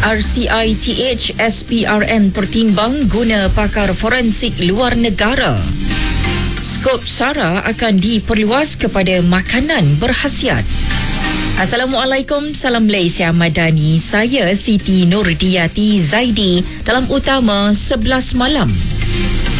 RCITH SPRM pertimbang guna pakar forensik luar negara. Skop SARA akan diperluas kepada makanan berkhasiat. Assalamualaikum, salam Malaysia Madani. Saya Siti Nurdiati Zaidi dalam Utama 11 malam.